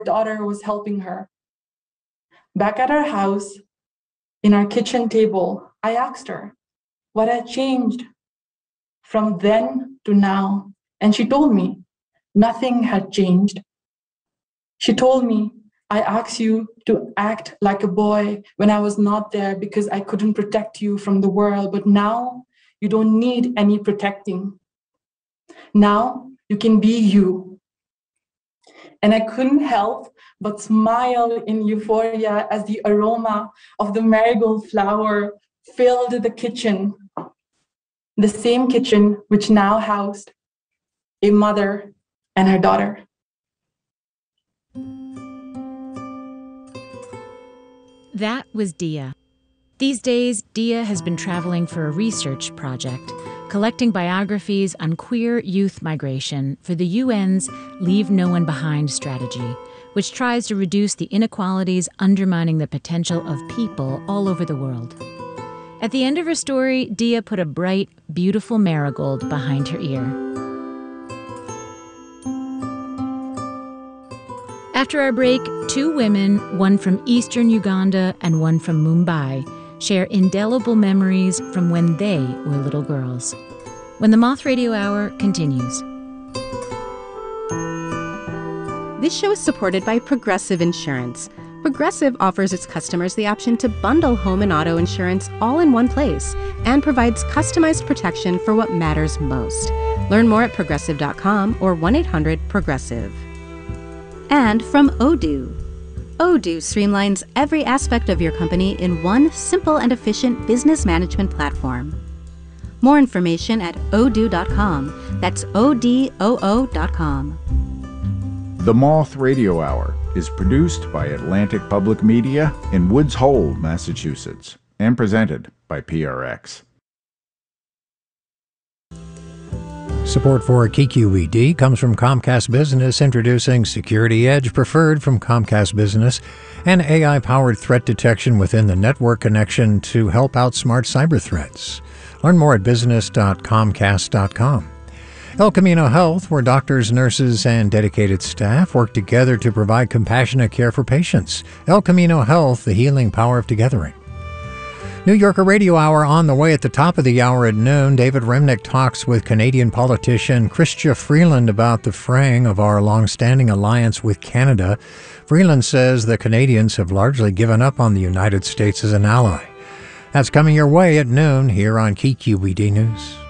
daughter was helping her. Back at our house, in our kitchen table, I asked her what had changed from then to now. And she told me nothing had changed. She told me, I asked you to act like a boy when I was not there because I couldn't protect you from the world. But now you don't need any protecting. Now you can be you. And I couldn't help but smile in euphoria as the aroma of the marigold flower filled the kitchen, the same kitchen which now housed a mother and her daughter. That was Dia. These days, Dia has been traveling for a research project, collecting biographies on queer youth migration for the UN's Leave No One Behind strategy, which tries to reduce the inequalities undermining the potential of people all over the world. At the end of her story, Dia put a bright, beautiful marigold behind her ear. After our break, two women, one from eastern Uganda and one from Mumbai, share indelible memories from when they were little girls. When the Moth Radio Hour continues. This show is supported by Progressive Insurance. Progressive offers its customers the option to bundle home and auto insurance all in one place and provides customized protection for what matters most. Learn more at progressive.com or 1-800-PROGRESSIVE. And from Odoo. Odoo streamlines every aspect of your company in one simple and efficient business management platform. More information at odoo.com. That's ODOO.com. The Moth Radio Hour is produced by Atlantic Public Media in Woods Hole, Massachusetts, and presented by PRX. Support for KQED comes from Comcast Business, introducing Security Edge Preferred from Comcast Business and AI-powered threat detection within the network connection to help outsmart cyber threats. Learn more at business.comcast.com. El Camino Health, where doctors, nurses, and dedicated staff work together to provide compassionate care for patients. El Camino Health, the healing power of togethering. New Yorker Radio Hour on the way. At the top of the hour at noon, David Remnick talks with Canadian politician Chrystia Freeland about the fraying of our long-standing alliance with Canada. Freeland says the Canadians have largely given up on the United States as an ally. That's coming your way at noon here on KQED News.